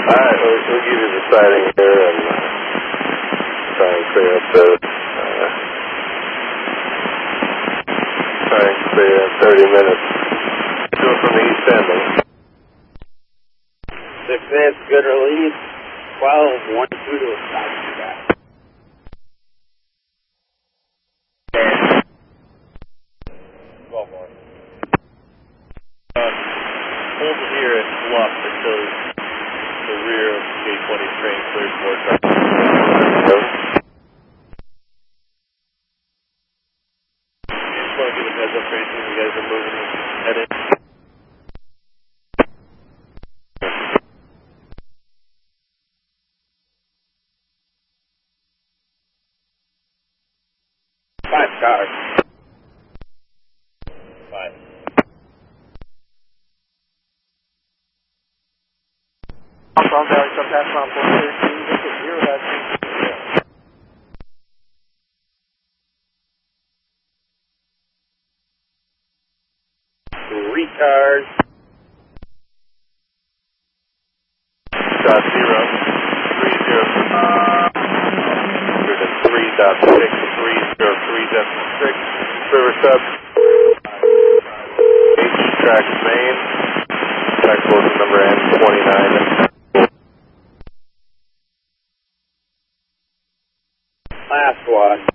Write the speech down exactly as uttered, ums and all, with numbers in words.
Alright, we'll, we'll give you the sighting here and uh, try and clear up the, uh, try and clear up thirty minutes. Do it from the east end. Six minutes, good release. twelve, one, two to a stop. twelve more. Uh, hold here at Bluff until the rear of K twenty train clears more traffic. Just want to give a heads up, Tracy, you guys are moving heading. Five cars. Five. From Valley, some pass on four thirteen, look at zero, that's Three cars. Dot zero. Three zero. Three dot six. Three zero three decimal six. River sub. H track main. Track course number N twenty-nine. Last one.